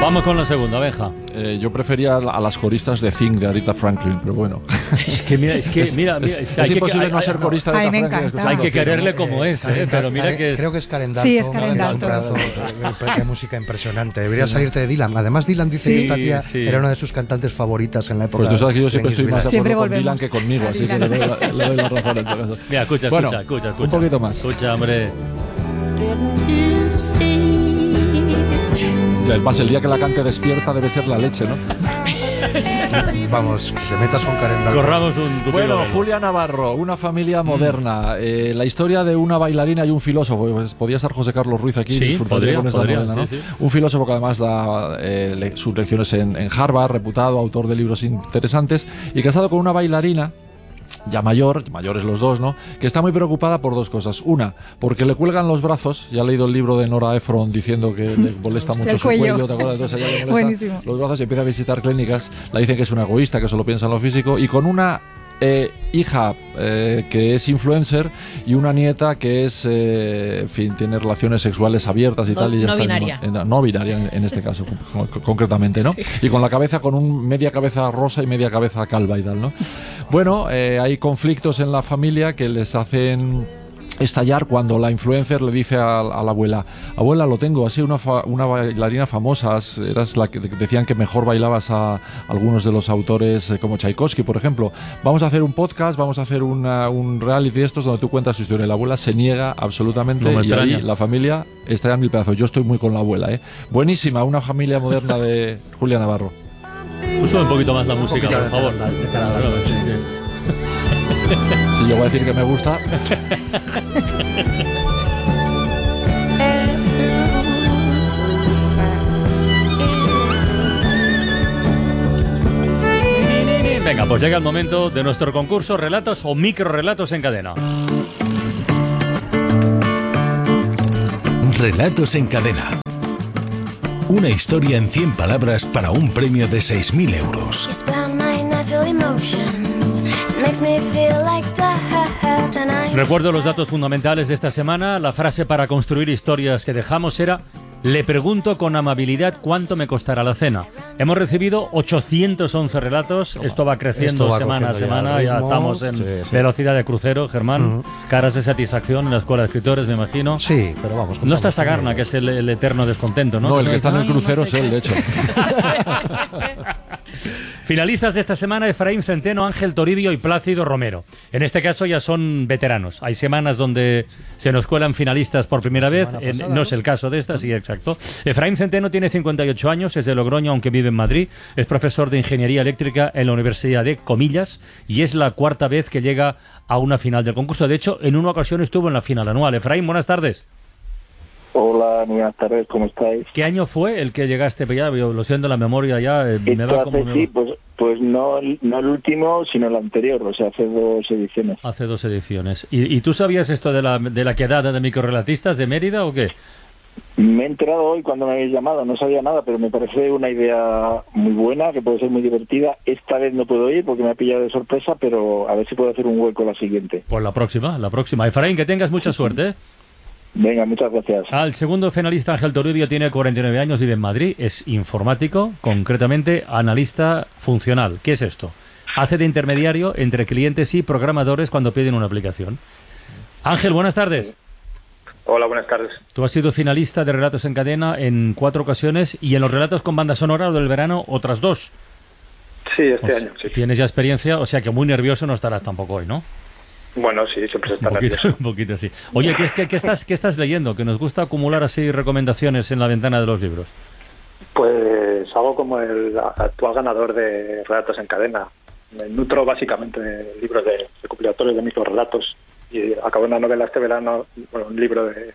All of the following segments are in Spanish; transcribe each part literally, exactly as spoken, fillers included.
Vamos con la segunda, Benja. Eh, yo prefería a las coristas de Think de Aretha Franklin, pero bueno. Es que mira, es que es, mira, mira, es, es, es hay imposible que, no hay, ser corista de Aretha Franklin. Hay que quererle como es, eh, eh, pero mira que es... Creo que es Karen Dalton. Sí, es Karen Dalton. Es un pedazo de música impresionante. Debería salirte de Dylan. Además, Dylan dice sí, que esta tía sí. era una de sus cantantes favoritas en la época. Pues tú sabes que yo siempre estoy más de acuerdo con volvemos. Dylan que conmigo, así Dylan. que le doy, la, le doy la razón en todo caso. Mira, escucha, bueno, escucha, escucha, escucha. Un poquito más. Escucha, hombre. Además, el día que la cante despierta debe ser la leche, ¿no? Vamos, te metas con Karen Dalton. Corramos un tupido. Bueno, Julia Navarro, una familia moderna. Mm. Eh, la historia de una bailarina y un filósofo. Pues podría ser José Carlos Ruiz aquí. Sí, podría, con esta podría, novela, ¿no? sí, sí. Un filósofo que además da eh, le, sus lecciones en, en Harvard, reputado, autor de libros interesantes, y casado con una bailarina ya mayor, mayores los dos, ¿no? Que está muy preocupada por dos cosas. Una, porque le cuelgan los brazos. Ya he leído el libro de Nora Ephron diciendo que le molesta mucho el su cuello. cuello ¿te acuerdas? Entonces ella le molesta los brazos y empieza a visitar clínicas. La dicen que es una egoísta, que solo piensa en lo físico. Y con una eh, hija eh, que es influencer y una nieta que es, eh, en fin, tiene relaciones sexuales abiertas y no, tal. Y ya no está binaria. En, en, no binaria en, en este caso, con, con, concretamente, ¿no? Sí. Y con la cabeza, con un media cabeza rosa y media cabeza calva y tal, ¿no? Bueno, eh, hay conflictos en la familia que les hacen estallar cuando la influencer le dice a, a la abuela: abuela, lo tengo, has sido una, fa, una bailarina famosa, eras la que decían que mejor bailabas a algunos de los autores eh, como Tchaikovsky, por ejemplo. Vamos a hacer un podcast, vamos a hacer una, un reality de estos donde tú cuentas tu historia. Y la abuela se niega absolutamente no y ahí la familia está en mil pedazos. Yo estoy muy con la abuela, ¿eh? Buenísima, una familia moderna de Julia Navarro. Sube un poquito más la música, por favor. Si yo voy a decir que me gusta. Venga, pues llega el momento de nuestro concurso Relatos o Microrelatos en Cadena. Relatos en Cadena. Una historia en cien palabras para un premio de seis mil euros. Recuerdo los datos fundamentales de esta semana. La frase para construir historias que dejamos era: le pregunto con amabilidad cuánto me costará la cena. Hemos recibido ochocientos once relatos. Toma, esto va creciendo esto va semana a semana. Ya, ya estamos en sí, sí. velocidad de crucero, Germán. Uh-huh. Caras de satisfacción en la escuela de escritores, me imagino. Sí, pero vamos. No está Sagarna, que es el, el eterno descontento, ¿no? No, el que está en el crucero es él, de hecho. Finalistas de esta semana: Efraín Centeno, Ángel Toribio y Plácido Romero. En este caso ya son veteranos. Hay semanas donde se nos cuelan finalistas por primera vez. Pasada, en, no, no es el caso de esta, sí, exacto. Efraín Centeno tiene cincuenta y ocho años, es de Logroño, aunque vive en Madrid. Es profesor de Ingeniería Eléctrica en la Universidad de Comillas y es la cuarta vez que llega a una final del concurso. De hecho, en una ocasión estuvo en la final anual. Efraín, buenas tardes. Hola, buenas tardes, ¿cómo estáis? ¿Qué año fue el que llegaste? Ya, lo siento, la memoria ya eh, me va como... Hace, sí, pues, pues no, no el último, sino el anterior, o sea, hace dos ediciones. Hace dos ediciones. ¿Y, y tú sabías esto de la, de la quedada de microrelatistas de Mérida o qué? Me he enterado hoy cuando me habéis llamado, no sabía nada, pero me parece una idea muy buena, que puede ser muy divertida. Esta vez no puedo ir porque me ha pillado de sorpresa, pero a ver si puedo hacer un hueco la siguiente. Pues la próxima, la próxima. Efraín, que tengas mucha suerte, ¿eh? Venga, muchas gracias. Al segundo finalista, Ángel Toribio, tiene cuarenta y nueve años, vive en Madrid, es informático, concretamente analista funcional. ¿Qué es esto? Hace de intermediario entre clientes y programadores cuando piden una aplicación. Ángel, buenas tardes. Hola, buenas tardes. Tú has sido finalista de Relatos en Cadena en cuatro ocasiones y en los relatos con banda sonora del verano otras dos. Sí, este o año, sí. Tienes ya experiencia, o sea que muy nervioso no estarás tampoco hoy, ¿no? Bueno, sí, siempre se está un poquito, nervioso. Un poquito, sí. Oye, ¿qué, qué, qué, estás, ¿qué estás leyendo? Que nos gusta acumular así recomendaciones en la ventana de los libros. Pues algo como el actual ganador de Relatos en Cadena. Me nutro básicamente de libros de recopilatorios de microrelatos y acabo una novela este verano, bueno, un libro de,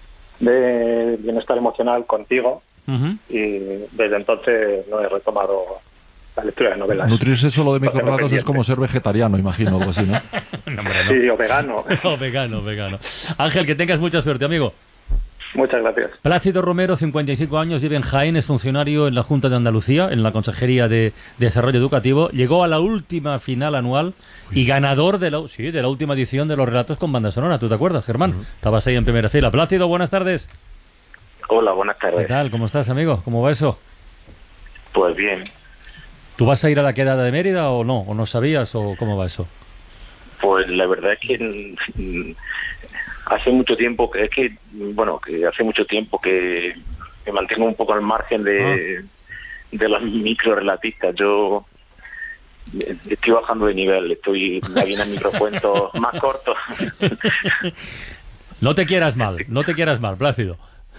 de bienestar emocional contigo, uh-huh. y desde entonces no he retomado la lectura de novelas. Nutrirse solo de microrelatos es como ser vegetariano, imagino, algo así, ¿no? no, hombre, no. Sí, o vegano. o vegano, vegano. Ángel, que tengas mucha suerte, amigo. Muchas gracias. Plácido Romero, cincuenta y cinco años, vive en Jaén, es funcionario en la Junta de Andalucía, en la Consejería de Desarrollo Educativo. Llegó a la última final anual y ganador de la, sí, de la última edición de los relatos con banda sonora. ¿Tú te acuerdas, Germán? Uh-huh. Estabas ahí en primera fila. Plácido, buenas tardes. Hola, buenas tardes. ¿Qué tal? ¿Cómo estás, amigo? ¿Cómo va eso? Pues bien. ¿Tú vas a ir a la quedada de Mérida o no? ¿O no sabías? ¿O cómo va eso? Pues la verdad es que mm, hace mucho tiempo que es que bueno que hace mucho tiempo que me mantengo un poco al margen de, ah. de los microrelatistas. Yo estoy bajando de nivel, estoy viendo microcuentos más cortos. No te quieras mal, no te quieras mal, Plácido.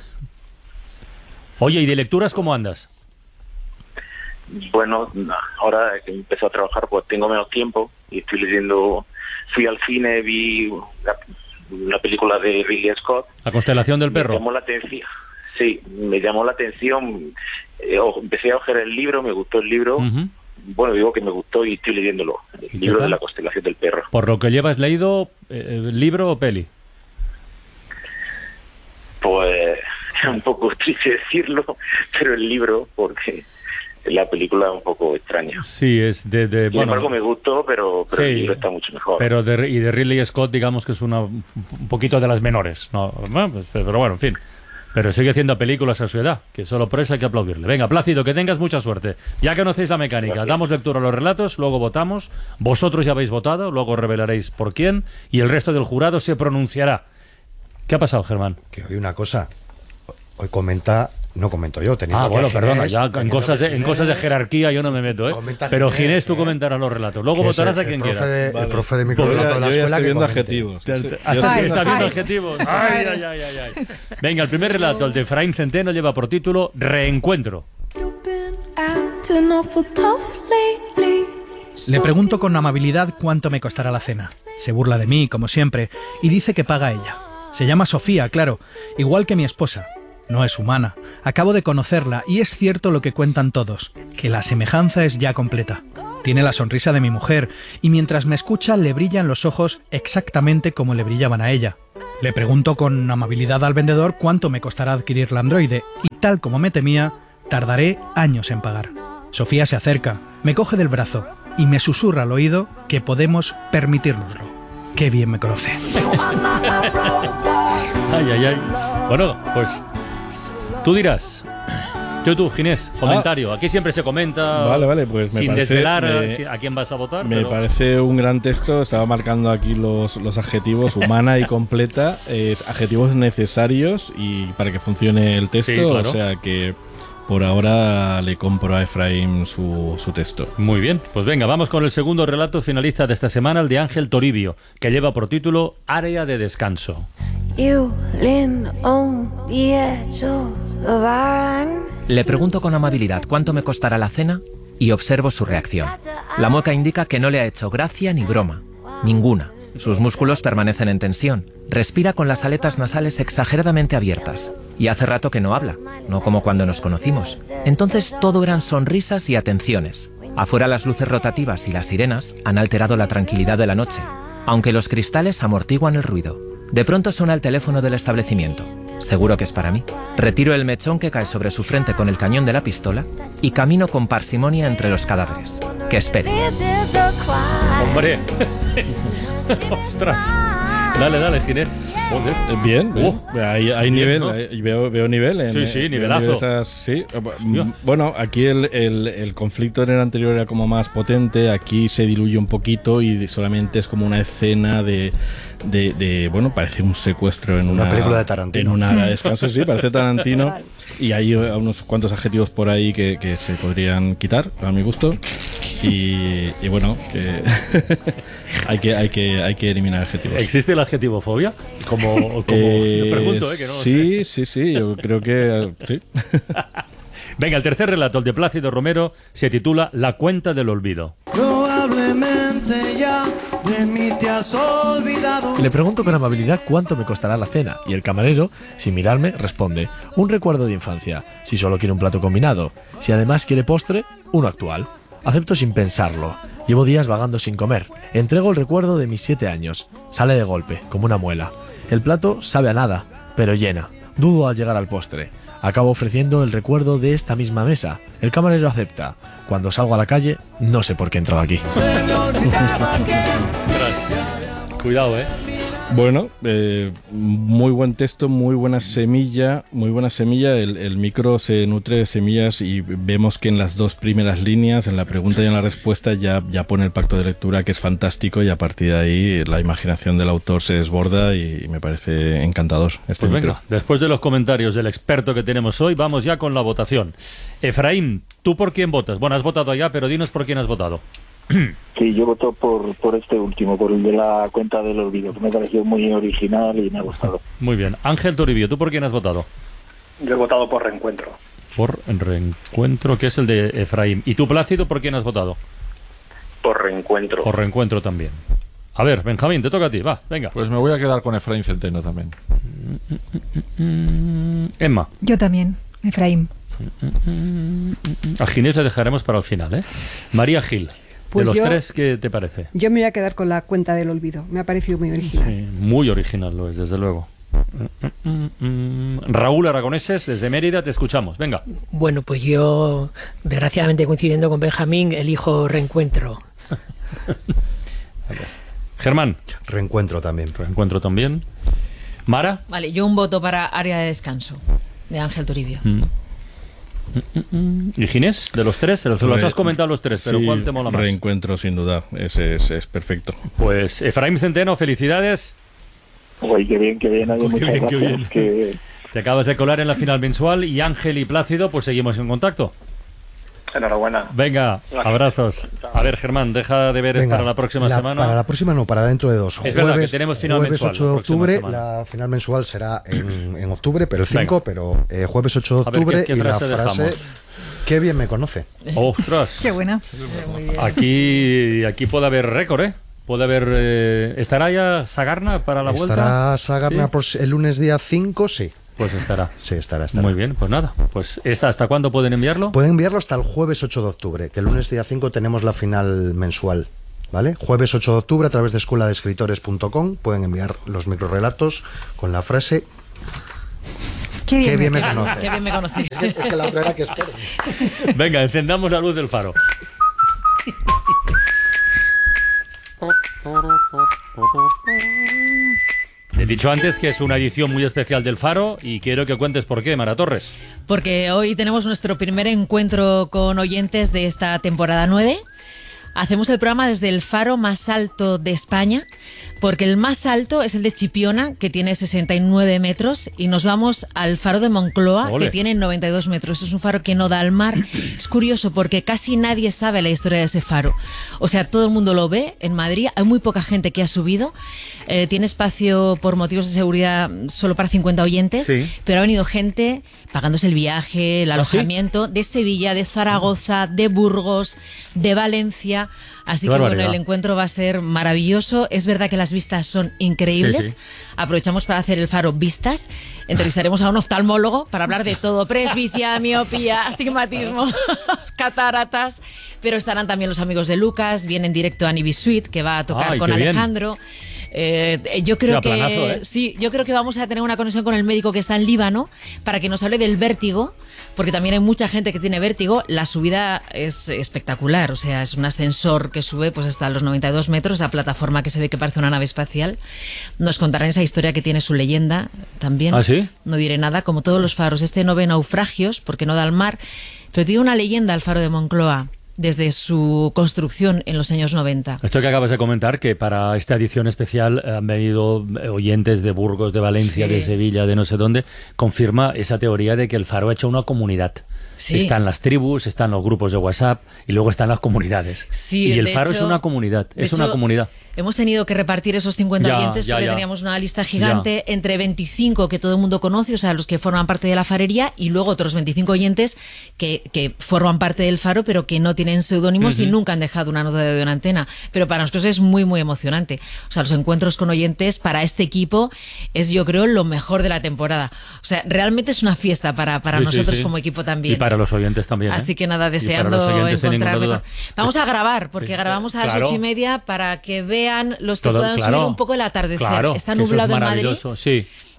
Oye, ¿y de lecturas cómo andas? Bueno, ahora que empecé a trabajar pues tengo menos tiempo y estoy leyendo. Fui al cine, vi la, una película de Ridley Scott. La constelación del perro. Me llamó la atención. Sí, me llamó la atención. Eh, empecé a ojear el libro, me gustó el libro. Uh-huh. Bueno, digo que me gustó y estoy leyéndolo. El libro de la constelación del perro. Por lo que llevas leído, eh, ¿libro o peli? Pues es un poco triste decirlo, pero el libro, porque la película es un poco extraña. Sí, es de... de Sin bueno, embargo, me gustó, pero, pero sí, el libro está mucho mejor. Pero de, y de Ridley Scott, digamos que es una un poquito de las menores, ¿no? Pero bueno, en fin. Pero sigue haciendo películas a su edad, que solo por eso hay que aplaudirle. Venga, Plácido, que tengas mucha suerte. Ya conocéis la mecánica, gracias. Damos lectura a los relatos, luego votamos. Vosotros ya habéis votado, luego revelaréis por quién, y el resto del jurado se pronunciará. ¿Qué ha pasado, Germán? Que hoy una cosa, hoy comenta... No comento yo, teniendo Ah, bueno, que perdona, Ginés, ya en cosas, de, en cosas de jerarquía yo no me meto, ¿eh? Pero Ginés, Ginés tú ¿eh? comentarás los relatos. Luego votarás a quien quieras. De, vale. El profe de microrelato de la yo escuela estoy que viendo comente. adjetivos. Sí. Hasta que está viendo adjetivos. Ay, ay, ay, ay, ay. Venga, el primer relato, el de Efraín Centeno, lleva por título Reencuentro. Le pregunto con amabilidad cuánto me costará la cena. Se burla de mí, como siempre, y dice que paga ella. Se llama Sofía, claro, igual que mi esposa. No es humana. Acabo de conocerla y es cierto lo que cuentan todos, que la semejanza es ya completa. Tiene la sonrisa de mi mujer y mientras me escucha le brillan los ojos exactamente como le brillaban a ella. Le pregunto con amabilidad al vendedor cuánto me costará adquirir la androide y tal como me temía, tardaré años en pagar. Sofía se acerca, me coge del brazo y me susurra al oído que podemos permitírnoslo. Qué bien me conoce. Ay, ay, ay. Bueno, pues... Tú dirás, tú, tú, Ginés, comentario. Aquí siempre se comenta vale, vale, pues me sin parece, desvelar me, a quién vas a votar. Me pero... parece un gran texto, estaba marcando aquí los, los adjetivos, humana y completa, es adjetivos necesarios y para que funcione el texto, sí, claro. O sea que por ahora le compro a Efraín su, su texto. Muy bien, pues venga, vamos con el segundo relato finalista de esta semana, el de Ángel Toribio, que lleva por título Área de descanso. Le pregunto con amabilidad cuánto me costará la cena y observo su reacción. La mueca indica que no le ha hecho gracia ni broma, ninguna. Sus músculos permanecen en tensión. Respira con las aletas nasales exageradamente abiertas. Y hace rato que no habla, no como cuando nos conocimos. Entonces todo eran sonrisas y atenciones. Afuera las luces rotativas y las sirenas han alterado la tranquilidad de la noche, aunque los cristales amortiguan el ruido. De pronto suena el teléfono del establecimiento. Seguro que es para mí. Retiro el mechón que cae sobre su frente con el cañón de la pistola y camino con parsimonia entre los cadáveres. Que espere. ¡Hombre! ¡Ostras! Dale, dale, Ginés. Joder. Bien, uh, hay, hay bien, nivel, ¿no? hay, veo, veo nivel. En, sí, sí, nivelazo. Esas, sí. Bueno, aquí el, el, el conflicto en el anterior era como más potente, aquí se diluye un poquito y solamente es como una escena de, de, de bueno, parece un secuestro en una, una película de Tarantino. En una área de descanso, sí, parece Tarantino. Y hay unos cuantos adjetivos por ahí que, que se podrían quitar, a mi gusto. Y, y bueno, que hay que hay que hay que eliminar adjetivos. ¿Existe la adjetivofobia? Como, como eh, yo pregunto, ¿eh? Que no sí, sé. sí, sí, yo creo que sí. Venga, el tercer relato, el de Plácido Romero, se titula La cuenta del olvido. Probablemente ya de mí te has olvidado. Le pregunto con amabilidad cuánto me costará la cena y el camarero, sin mirarme, responde: un recuerdo de infancia, si solo quiere un plato combinado. Si además quiere postre, uno actual. Acepto sin pensarlo. Llevo días vagando sin comer. Entrego el recuerdo de mis siete años. Sale de golpe, como una muela. El plato sabe a nada, pero llena. Dudo al llegar al postre. Acabo ofreciendo el recuerdo de esta misma mesa. El camarero acepta. Cuando salgo a la calle, no sé por qué he entrado aquí. Cuidado, ¿eh? Bueno, eh, muy buen texto, muy buena semilla, muy buena semilla. El, el micro se nutre de semillas y vemos que en las dos primeras líneas, en la pregunta y en la respuesta, ya, ya pone el pacto de lectura, que es fantástico, y a partir de ahí la imaginación del autor se desborda y me parece encantador este pues micro. Venga, después de los comentarios del experto que tenemos hoy, vamos ya con la votación. Efraín, ¿tú por quién votas? Bueno, has votado ya, pero dinos por quién has votado. Sí, yo voto por, por este último, por el de la cuenta del olvido, que me pareció muy original y me ha gustado. Muy bien. Ángel Toribio, ¿tú por quién has votado? Yo he votado por Reencuentro. Por Reencuentro, que es el de Efraín. ¿Y tú, Plácido, por quién has votado? Por Reencuentro. Por Reencuentro también. A ver, Benjamín, te toca a ti, va, venga. Pues me voy a quedar con Efraín Centeno también. Emma. Yo también, Efraín. A Ginés le dejaremos para el final, ¿eh? María Gil. Pues de los yo, tres, ¿qué te parece? Yo me voy a quedar con la cuenta del olvido. Me ha parecido muy original. Sí, muy original lo es, desde luego. Raúl Aragoneses, desde Mérida, te escuchamos. Venga. Bueno, pues yo, desgraciadamente coincidiendo con Benjamín, elijo Reencuentro. Germán. Reencuentro también. Reencuentro también. Mara. Vale, yo un voto para Área de Descanso, de Ángel Toribio. Mm. ¿Y Ginés? De los tres, los, los has comentado los tres, pero sí, ¿cuál te mola más? Reencuentro, sin duda, ese es, es perfecto. Pues Efraín Centeno, felicidades. Uy, qué bien, qué bien, oye, muchas bien, qué gracias. bien. Que... Te acabas de colar en la final mensual y Ángel y Plácido, pues seguimos en contacto. Enhorabuena. Venga, abrazos. A ver, Germán, deja de ver Venga, para la próxima la, semana. Para la próxima no, para dentro de dos. Es jueves, verdad que tenemos final jueves mensual, ocho de la próxima octubre, semana. la final mensual será en, en octubre, pero el cinco, Venga. pero eh, jueves ocho de A ver, octubre ¿qué- qué y la frase frase, dejamos? qué bien me conoce. ¡Ostras! Qué buena. Aquí, aquí puede haber récord, ¿eh? Puede haber... eh, ¿Estará ya Sagarna para la vuelta? ¿Estará Sagarna ¿Sí? por el lunes día cinco? Sí. Pues estará. Sí, estará, estará. Muy bien, pues nada. Pues esta, ¿hasta cuándo pueden enviarlo? Pueden enviarlo hasta el jueves ocho de octubre, que el lunes día cinco tenemos la final mensual. ¿Vale? Jueves ocho de octubre a través de escuela de escritores punto com pueden enviar los microrelatos con la frase Qué bien, qué bien me Qué bien- conoce. qué bien me conoce. Es que, es que la otra era que espero. Venga, encendamos la luz del faro. He dicho antes que es una edición muy especial del Faro y quiero que cuentes por qué, Mara Torres. Porque hoy tenemos nuestro primer encuentro con oyentes de esta temporada nueve. Hacemos el programa desde el faro más alto de España, porque el más alto es el de Chipiona, que tiene sesenta y nueve metros, y nos vamos al faro de Moncloa, Ole. que tiene noventa y dos metros. Es un faro que no da al mar. Es curioso porque casi nadie sabe la historia de ese faro. O sea, todo el mundo lo ve en Madrid. Hay muy poca gente que ha subido. Eh, tiene espacio por motivos de seguridad solo para cincuenta oyentes, Sí. pero ha venido gente pagándose el viaje, el ¿Ah, alojamiento de Sevilla, de Zaragoza, de Burgos, de Valencia. Así Qué que bueno, barbaridad. el encuentro va a ser maravilloso. Es verdad que las vistas son increíbles. Sí, sí. Aprovechamos para hacer el faro Vistas. Entrevistaremos a un oftalmólogo para hablar de todo: presbicia, miopía, astigmatismo, cataratas. Pero estarán también los amigos de Lucas. Viene en directo Anibis Suite, que va a tocar Ay, con qué bien. Alejandro. Eh, yo creo Sí, a planazo, que ¿eh? sí, yo creo que vamos a tener una conexión con el médico que está en Líbano para que nos hable del vértigo, porque también hay mucha gente que tiene vértigo. La subida es espectacular, o sea, es un ascensor que sube pues hasta los noventa y dos metros, esa plataforma que se ve que parece una nave espacial. Nos contarán esa historia que tiene su leyenda también. ¿Ah, sí? No diré nada, como todos los faros. Este no ve naufragios porque no da al mar, pero tiene una leyenda el faro de Moncloa desde su construcción en los años noventa. Esto que acabas de comentar, que para esta edición especial han venido oyentes de Burgos, de Valencia, Sí. de Sevilla, de no sé dónde, confirma esa teoría de que el Faro ha hecho una comunidad. Sí. Están las tribus, están los grupos de WhatsApp y luego están las comunidades. Sí, y el de Faro hecho- es una comunidad, de es una hecho, comunidad. Hemos tenido que repartir esos cincuenta Ya, oyentes ya, porque ya. teníamos una lista gigante, entre veinticinco que todo el mundo conoce, o sea, los que forman parte de la farería, y luego otros veinticinco oyentes que, que forman parte del Faro, pero que no tienen seudónimos y Ujú. nunca han dejado una nota de una antena. Pero para nosotros es muy, muy emocionante. O sea, los encuentros con oyentes para este equipo es, yo creo, lo mejor de la temporada. O sea, realmente es una fiesta para, para Sí, sí, nosotros sí. como equipo también. Y para los oyentes también. ¿eh? Así que nada, Y para los deseando oyentes, sin ninguna encontrarme duda. con... Vamos a grabar, porque Sí, grabamos a las claro. ocho y media para que vean los que Todo- puedan claro, subir un poco el atardecer. claro, Está que eso es nublado en Madrid. maravilloso, sí.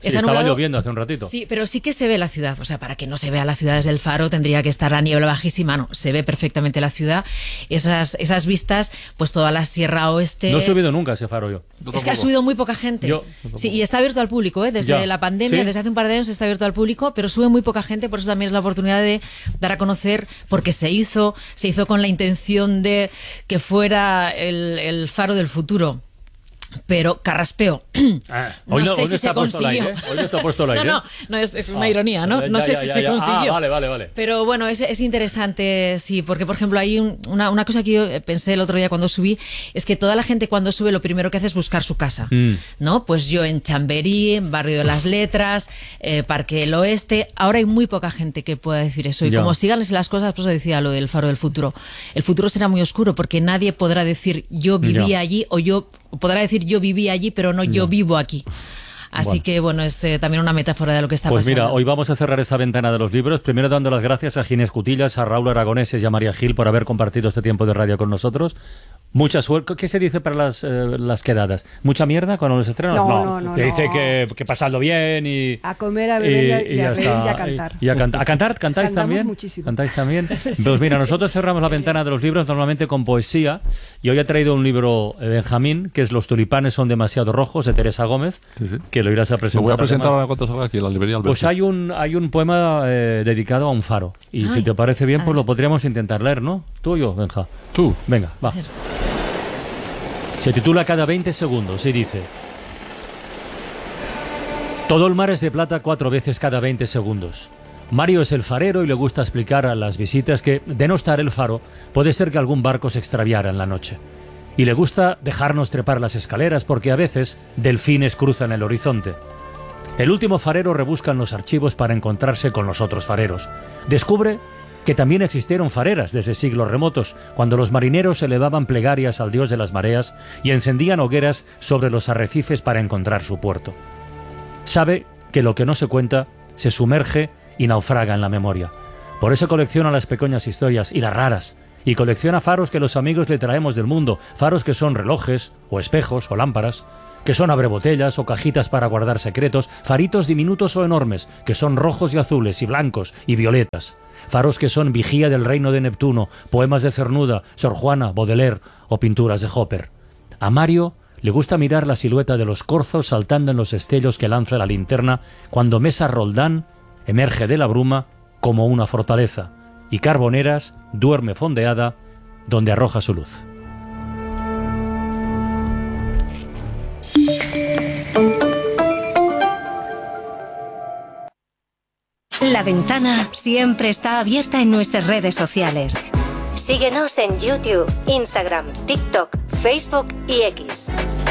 Sí, estaba lloviendo hace un ratito. Sí, pero sí que se ve la ciudad. O sea, para que no se vea la ciudad desde el faro tendría que estar la niebla bajísima. No, se ve perfectamente la ciudad. Esas, esas vistas, pues toda la Sierra Oeste. No he subido nunca a ese faro yo. Es que ha subido muy poca gente. Yo, sí, y está abierto al público, ¿eh? Desde ya. la pandemia, ¿sí? Desde hace un par de años está abierto al público, pero sube muy poca gente, por eso también es la oportunidad de dar a conocer, porque se hizo, se hizo con la intención de que fuera el, el faro del futuro. Pero carraspeo. Ah, no hoy no, sé hoy si no está se puesto el consiguió. aire, ¿eh? Hoy no está puesto el aire. No, no, no es, es una ah, ironía, ¿no? No ya, sé ya, si ya, se ya. consiguió. Ah, vale, vale, vale. Pero bueno, es, es interesante, sí, porque por ejemplo hay un, una, una cosa que yo pensé el otro día cuando subí, es que toda la gente cuando sube lo primero que hace es buscar su casa, mm. ¿no? Pues yo en Chamberí, en Barrio de las Letras, eh, Parque del Oeste, ahora hay muy poca gente que pueda decir eso. Y Ya. como sigan las cosas, pues decía lo del faro del futuro. El futuro será muy oscuro porque nadie podrá decir yo vivía Ya. allí o yo podrá decir yo viví allí, pero no yo Ya. vivo aquí. Así Bueno. que bueno, es eh, también una metáfora de lo que está Pues pasando. mira, hoy vamos a cerrar esta ventana de los libros, primero dando las gracias a Ginés Cutillas, a Raúl Aragoneses y a María Gil por haber compartido este tiempo de radio con nosotros. Mucha suerte. ¿Qué se dice para las, eh, las quedadas? ¿Mucha mierda cuando los estrenos? No, no, no, Que no. dice que, que pasadlo bien y... A comer, a beber y, a, y a reír está. y a cantar. Y a, canta- ¿A cantar? ¿Cantáis Cantamos también? muchísimo. ¿Cantáis también? Sí. Pues mira, nosotros cerramos la ventana de los libros normalmente con poesía y hoy he traído un libro, eh, Benjamín, que es Los tulipanes son demasiado rojos, de Teresa Gómez, Sí, sí. que lo irás a Lo presentar. voy a presentar además. ahora cuando salga aquí en la librería Alberti. Pues hay un, hay un poema eh, dedicado a un faro. Y Ay. si te parece bien, A pues ver. lo podríamos intentar leer, ¿no? ¿Tú o yo, Benja? Tú. Venga, va. ver. Se titula Cada veinte segundos y dice: todo el mar es de plata cuatro veces cada veinte segundos. Mario es el farero y le gusta explicar a las visitas que, de no estar el faro, puede ser que algún barco se extraviara en la noche. Y le gusta dejarnos trepar las escaleras porque a veces delfines cruzan el horizonte. El último farero rebusca en los archivos para encontrarse con los otros fareros. Descubre que también existieron fareras desde siglos remotos, cuando los marineros elevaban plegarias al dios de las mareas y encendían hogueras sobre los arrecifes para encontrar su puerto. Sabe que lo que no se cuenta se sumerge y naufraga en la memoria. Por eso colecciona las pequeñas historias y las raras, y colecciona faros que los amigos le traemos del mundo, faros que son relojes, o espejos, o lámparas, que son abrebotellas o cajitas para guardar secretos, faritos diminutos o enormes, que son rojos y azules y blancos y violetas, faros que son vigía del reino de Neptuno, poemas de Cernuda, Sor Juana, Baudelaire o pinturas de Hopper. A Mario le gusta mirar la silueta de los corzos saltando en los destellos que lanza la linterna cuando Mesa Roldán emerge de la bruma como una fortaleza y Carboneras duerme fondeada donde arroja su luz. La ventana siempre está abierta en nuestras redes sociales. Síguenos en YouTube, Instagram, TikTok, Facebook y X.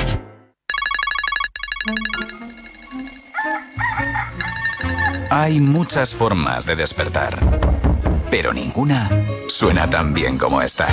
Hay muchas formas de despertar, pero ninguna suena tan bien como esta.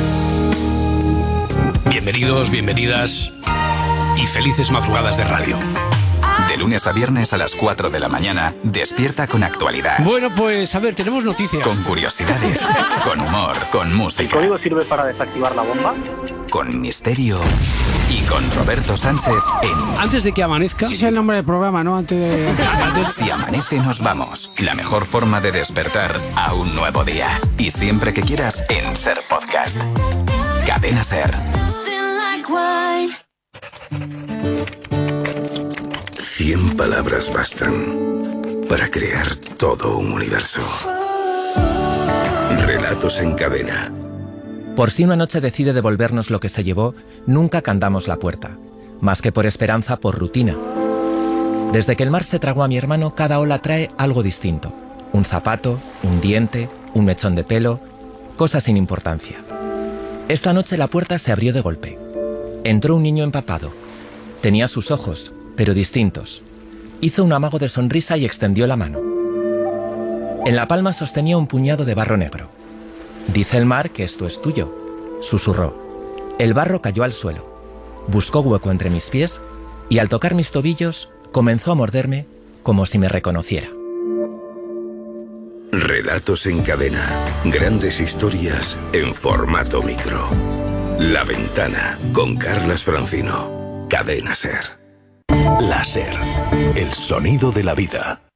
Bienvenidos, bienvenidas y felices madrugadas de radio. De lunes a viernes a las cuatro de la mañana, despierta con actualidad. Bueno, pues a ver, tenemos noticias. Con curiosidades, con humor, con música. ¿El código sirve para desactivar la bomba? Con misterio y con Roberto Sánchez en... Antes de que amanezca... Ese es el nombre del programa, ¿no? Antes de... Antes... Si amanece nos vamos. La mejor forma de despertar a un nuevo día. Y siempre que quieras en Ser Podcast. Cadena Ser. Cien palabras bastan para crear todo un universo. Relatos en cadena. Por si una noche decide devolvernos lo que se llevó, nunca cantamos la puerta. Más que por esperanza, por rutina. Desde que el mar se tragó a mi hermano, cada ola trae algo distinto. Un zapato, un diente, un mechón de pelo, cosas sin importancia. Esta noche la puerta se abrió de golpe. Entró un niño empapado. Tenía sus ojos, pero distintos. Hizo un amago de sonrisa y extendió la mano. En la palma sostenía un puñado de barro negro. «Dice el mar que esto es tuyo», susurró. El barro cayó al suelo. Buscó hueco entre mis pies y al tocar mis tobillos comenzó a morderme como si me reconociera. Relatos en cadena. Grandes historias en formato micro. La Ventana con Carlas Francino. Cadena Ser. Láser, el sonido de la vida.